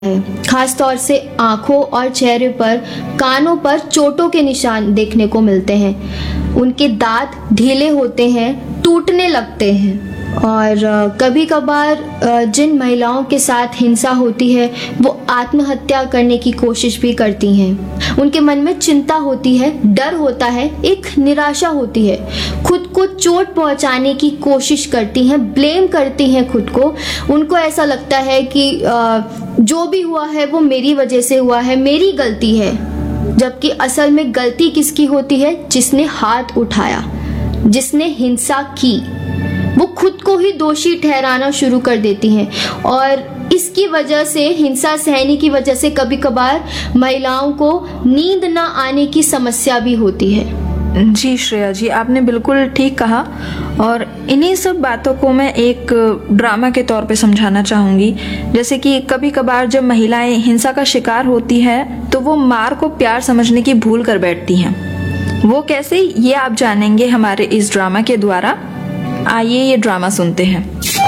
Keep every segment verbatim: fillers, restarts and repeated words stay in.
है। खास तौर से आंखों और चेहरे पर, कानों पर चोटों के निशान देखने को मिलते हैं। उनके दांत ढीले होते हैं, टूटने लगते हैं और कभी कभार जिन महिलाओं के साथ हिंसा होती है वो आत्महत्या करने की कोशिश भी करती हैं। उनके मन में चिंता होती है, डर होता है, एक निराशा होती है, खुद को चोट पहुंचाने की कोशिश करती हैं, ब्लेम करती हैं खुद को। उनको ऐसा लगता है कि जो भी हुआ है वो मेरी वजह से हुआ है, मेरी गलती है, जबकि असल में गलती किसकी होती है? जिसने हाथ उठाया, जिसने हिंसा की, वो खुद को ही दोषी ठहराना शुरू कर देती हैं और इसकी वजह से, हिंसा सहने की वजह से कभी कभार महिलाओं को नींद न आने की समस्या भी होती है। जी श्रेया जी, आपने बिल्कुल ठीक कहा और इन्हीं सब बातों को मैं एक ड्रामा के तौर पे समझाना चाहूँगी। जैसे कि कभी कभार जब महिलाएं हिंसा का शिकार होती हैं तो वो मार को प्यार समझने की भूल कर बैठती हैं। वो कैसे, ये आप जानेंगे हमारे इस ड्रामा के द्वारा। आइए ये ड्रामा सुनते हैं।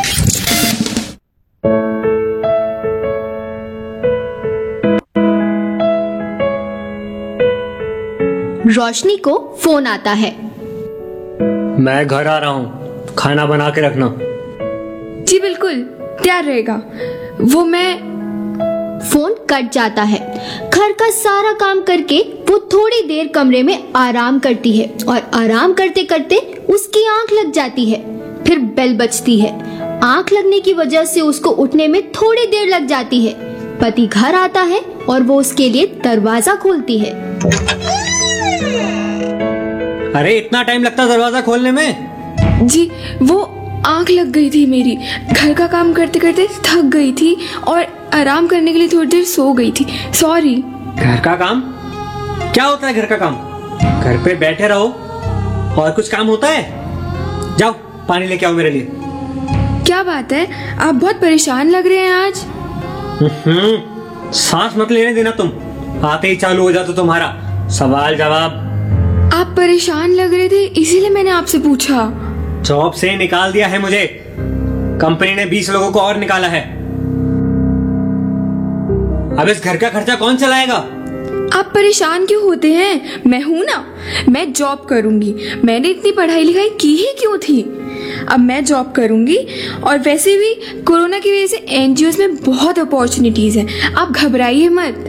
रोशनी को फोन आता है। मैं घर आ रहा हूँ, खाना बना के रखना। जी बिल्कुल, तैयार रहेगा। वो मैं फोन कट जाता है। घर का सारा काम करके वो थोड़ी देर कमरे में आराम करती है और आराम करते करते उसकी आंख लग जाती है। फिर बेल बजती है। आंख लगने की वजह से उसको उठने में थोड़ी देर लग जाती है। पति घर आता है और वो उसके लिए दरवाजा खोलती है। अरे इतना टाइम लगता दरवाजा खोलने में? जी वो आंख लग गई थी मेरी। घर का काम करते करते थक गई थी और आराम करने के लिए थोड़ी देर सो गई थी। सॉरी। घर का काम क्या होता है? घर का काम घर पे बैठे रहो और कुछ काम होता है? जाओ पानी लेके आओ मेरे लिए। क्या बात है, आप बहुत परेशान लग रहे हैं आज। हम्म सांस मत लेने देना तुम, आते ही चालू हो जाता तुम्हारा सवाल जवाब। आप परेशान लग रहे थे इसीलिए मैंने आपसे पूछा। जॉब से निकाल दिया है मुझे, कंपनी ने बीस लोगों को और निकाला है। अब इस घर का खर्चा कौन चलाएगा? आप परेशान क्यों होते हैं? मैं हूं ना, मैं जॉब करूंगी। मैंने इतनी पढ़ाई लिखाई की ही क्यों थी? अब मैं जॉब करूंगी और वैसे भी कोरोना की वजह से एनजीओज में बहुत अपॉर्चुनिटीज हैं। आप घबराइए मत।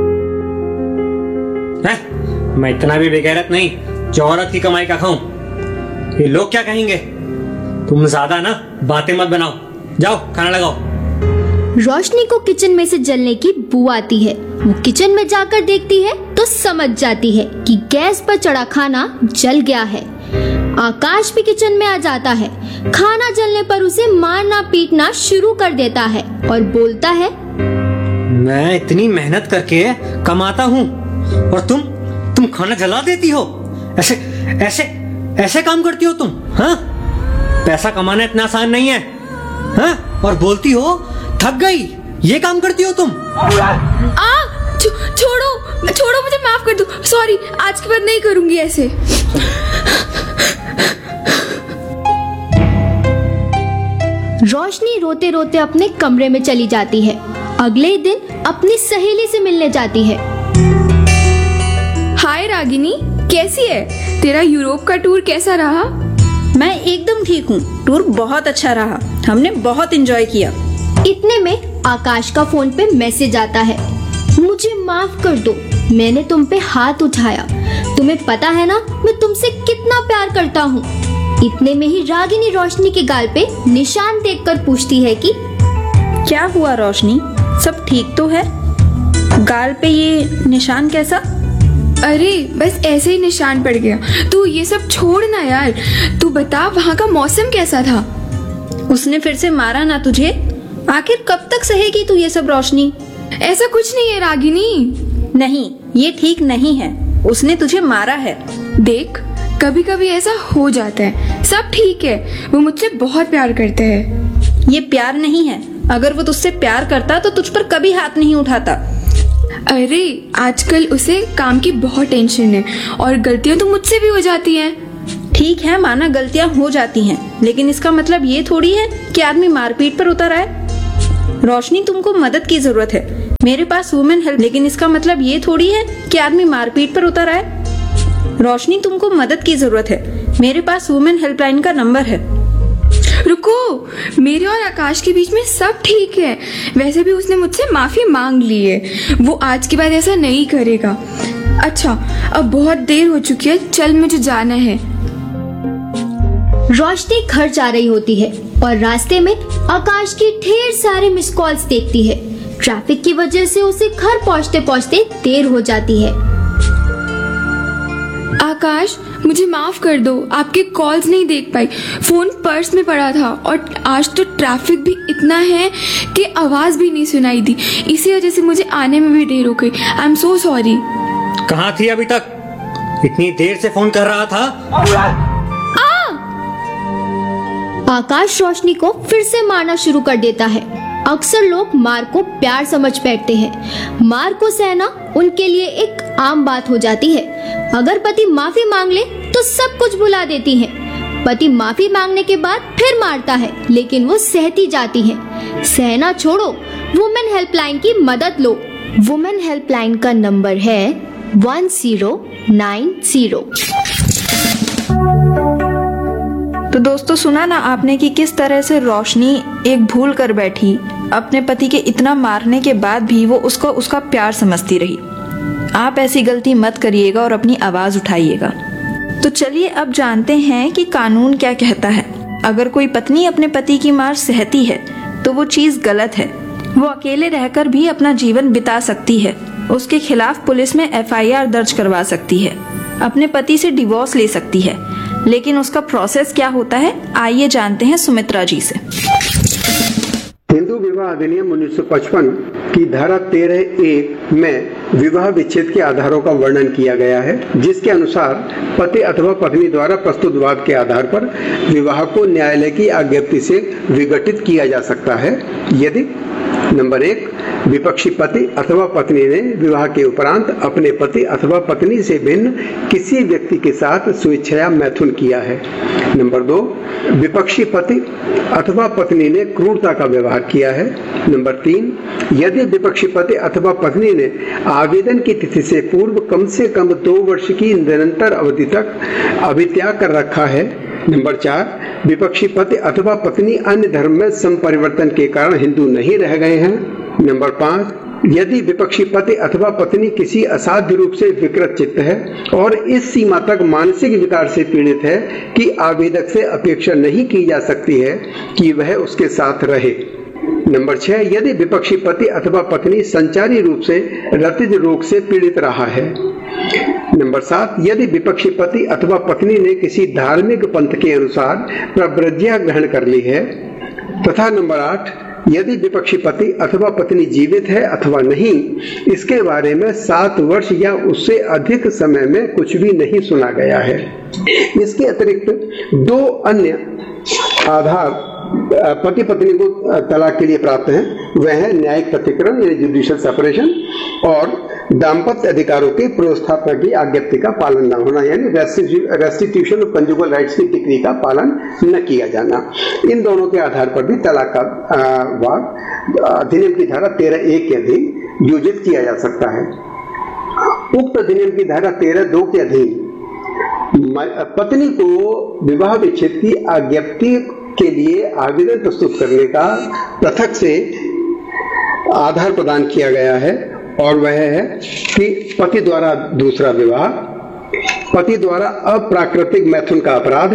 है? मैं इतना भी बेगैरत नहीं जो औरत की कमाई का खाऊं। ये लोग क्या कहेंगे? तुम ज्यादा ना बातें मत बनाओ, जाओ खाना लगाओ। रोशनी को किचन में से जलने की बू आती है। वो किचन में जाकर देखती है तो समझ जाती है कि गैस पर चढ़ा खाना जल गया है। आकाश भी किचन में आ जाता है। खाना जलने पर उसे मारना पीटना शुरू कर देता है और बोलता है, मैं इतनी मेहनत करके कमाता हूँ और तुम तुम खाना जला देती हो। ऐसे ऐसे ऐसे काम करती हो तुम? हाँ, पैसा कमाना इतना आसान नहीं है। हाँ, और बोलती हो थक गई, ये काम करती हो तुम? आ, छो, छोड़ो छोड़ो मुझे माफ कर दो। सॉरी, आज के बाद नहीं करूंगी ऐसे। रोशनी रोते रोते अपने कमरे में चली जाती है। अगले दिन अपनी सहेली से मिलने जाती है। हाय रागिनी, कैसी है? तेरा यूरोप का टूर कैसा रहा? मैं एकदम ठीक हूँ। टूर बहुत अच्छा रहा, हमने बहुत एंजॉय किया। इतने में आकाश का फोन पे मैसेज आता है। मुझे माफ कर दो, मैंने तुम पे हाथ उठाया। तुम्हें पता है ना मैं तुमसे कितना प्यार करता हूँ। इतने में ही रागिनी रोशनी के गाल पे निशान देखकर पूछती है कि क्या हुआ रोशनी, सब ठीक तो है? गाल पे ये निशान कैसा? अरे बस ऐसे ही निशान पड़ गया। तू ये सब छोड़ ना यार। तू बता वहाँ का मौसम कैसा था? उसने फिर से मारा ना तुझे? आखिर कब तक सहेगी तू ये सब रोशनी? ऐसा कुछ नहीं है रागिनी। नहीं, ये ठीक नहीं है। उसने तुझे मारा है। देख, कभी कभी ऐसा हो जाता है, सब ठीक है। वो मुझसे बहुत प्यार करते हैं। ये प्यार नहीं है। अगर वो तुझसे प्यार करता तो तुझ पर कभी हाथ नहीं उठाता। अरे आजकल उसे काम की बहुत टेंशन है और गलतियां तो मुझसे भी हो जाती हैं। ठीक है, माना गलतियां हो जाती हैं, लेकिन इसका मतलब ये थोड़ी है कि आदमी मारपीट पर उतर आए। रोशनी, तुमको मदद की जरूरत है। मेरे पास वुमेन हेल्प, लेकिन इसका मतलब ये थोड़ी है कि आदमी मारपीट पर उतर आए। रोशनी, तुमको मदद की जरूरत है, मेरे पास वुमेन हेल्पलाइन का नंबर है। रुको, मेरे और आकाश के बीच में सब ठीक है। वैसे भी उसने मुझसे माफी मांग ली है, वो आज के बाद ऐसा नहीं करेगा। अच्छा, अब बहुत देर हो चुकी है, चल मुझे जाना है। रोशनी घर जा रही होती है और रास्ते में आकाश की ढेर सारे मिस कॉल्स देखती है। ट्रैफिक की वजह से उसे घर पहुंचते पहुंचते देर हो जाती है। आकाश, मुझे माफ कर दो, आपके कॉल्स नहीं देख पाई, फोन पर्स में पड़ा था और आज तो ट्रैफिक भी इतना है कि आवाज भी नहीं सुनाई दी, इसी वजह से मुझे आने में भी देर हो गई। I am so sorry. कहाँ थी अभी तक? इतनी देर से फोन कर रहा था। आकाश रोशनी को फिर से मारना शुरू कर देता है। अक्सर लोग मार को प्यार समझ बैठते हैं। मार को सहना उनके लिए एक आम बात हो जाती है। अगर पति माफी मांग ले तो सब कुछ भुला देती हैं। पति माफी मांगने के बाद फिर मारता है, लेकिन वो सहती जाती हैं। सहना छोड़ो, वुमेन हेल्पलाइन की मदद लो। वुमेन हेल्पलाइन का नंबर है वन जीरो नाइन जीरो। तो दोस्तों, सुना ना आपने कि किस तरह से रोशनी एक भूल कर बैठी, अपने पति के इतना मारने के बाद भी वो उसको उसका प्यार समझती रही। आप ऐसी गलती मत करिएगा और अपनी आवाज उठाइएगा। तो चलिए अब जानते हैं कि कानून क्या कहता है। अगर कोई पत्नी अपने पति की मार सहती है तो वो चीज गलत है। वो अकेले रहकर भी अपना जीवन बिता सकती है। उसके खिलाफ पुलिस में एफ आई आर दर्ज करवा सकती है, अपने पति से डिवोर्स ले सकती है। लेकिन उसका प्रोसेस क्या होता है, आइए जानते हैं सुमित्रा जी से। हिंदू विवाह अधिनियम उन्नीस सौ पचपन की धारा तेरह एक में विवाह विच्छेद के आधारों का वर्णन किया गया है, जिसके अनुसार पति अथवा पत्नी द्वारा प्रस्तुत वाद के आधार पर विवाह को न्यायालय की आज्ञप्ति से विघटित किया जा सकता है यदि नंबर एक, विपक्षी पति अथवा पत्नी ने विवाह के उपरांत अपने पति अथवा पत्नी से भिन्न किसी व्यक्ति के साथ स्वेच्छया मैथुन किया है। नंबर दो, विपक्षी पति अथवा पत्नी ने क्रूरता का व्यवहार किया है। नंबर तीन, यदि विपक्षी पति अथवा पत्नी ने आवेदन की तिथि से पूर्व कम से कम दो वर्ष की निरंतर अवधि तक अभित्याग कर रखा है। नंबर चार, विपक्षी पति अथवा पत्नी अन्य धर्म में संपरिवर्तन के कारण हिंदू नहीं रह गए हैं। नंबर पाँच, यदि विपक्षी पति अथवा पत्नी किसी असाध्य रूप से विकृत चित्त है और इस सीमा तक मानसिक विकार से पीड़ित है कि आवेदक से अपेक्षा नहीं की जा सकती है कि वह उसके साथ रहे। नंबर छह, यदि विपक्षी पति अथवा पत्नी संचारी रूप से रतिज रोग से पीड़ित रहा है। नंबर सात, यदि विपक्षी पति अथवा पत्नी ने किसी धार्मिक पंथ के अनुसार प्रव्रज्या ग्रहण कर ली है। तथा नंबर आठ, यदि विपक्षी पति अथवा पत्नी जीवित है अथवा नहीं, इसके बारे में सात वर्ष या उससे अधिक समय में कुछ भी नहीं सुना गया है। इसके अतिरिक्त दो अन्य आधार पति पत्नी को तलाक के लिए प्राप्त हैं, वह है न्यायिक प्रतिकरण यानी जुडिशियल सेपरेशन और दाम्पत्य अधिकारों के पुनर्स्थापना की आज्ञप्ति का पालन न होना यानी रेस्टिट्यूशन ऑफ कंजुगल राइट्स की डिक्री का पालन न किया जाना। इन दोनों के आधार पर भी तलाक का वाद अधिनियम की धारा तेरह एक के अधीन योजित किया जा सकता है। उक्त अधिनियम की धारा तेरह दो के अधीन पत्नी को विवाह विच्छेद की आज्ञप्ति के लिए आवेदन प्रस्तुत करने का पृथक से आधार प्रदान किया गया है और वह है कि पति द्वारा दूसरा विवाह, पति द्वारा अप्राकृतिक मैथुन का अपराध,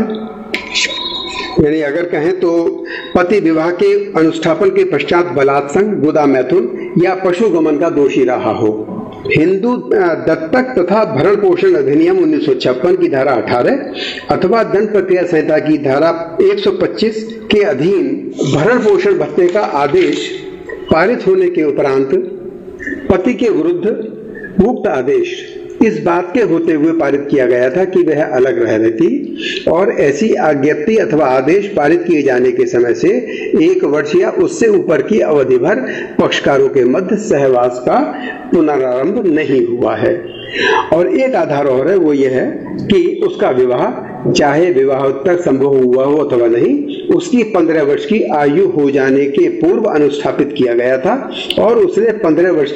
यानी अगर कहें तो पति विवाह के अनुष्ठापन के पश्चात बलात्संग, गुदा मैथुन या पशुगमन का दोषी रहा हो। हिंदू दत्तक तथा भरण पोषण अधिनियम उन्नीस सौ छप्पन की धारा अठारह अथवा दंड प्रक्रिया संहिता की धारा एक सौ पच्चीस के अधीन भरण पोषण भत्ते का आदेश पारित होने के उपरांत पति के विरुद्ध उक्त आदेश इस बात के होते हुए पारित किया गया था कि वह अलग रह रही थी और ऐसी आज्ञप्ति अथवा आदेश पारित किए जाने के समय से एक वर्ष या उससे ऊपर की अवधि भर पक्षकारों के मध्य सहवास का पुनरारंभ नहीं हुआ है। और एक आधार और है, वो यह है कि उसका विवाह चाहे विवाहोत्तर संभव हुआ हो अथवा नहीं, उसकी पंद्रह वर्ष की आयु हो जाने के पूर्व अनुष्ठापित किया गया था और उसने पंद्रह वर्ष